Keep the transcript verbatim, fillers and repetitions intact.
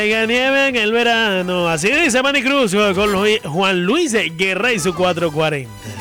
Caiga nieve en el verano. Así dice Manny Cruz con Juan Luis Guerra y su cuatrocientos cuarenta.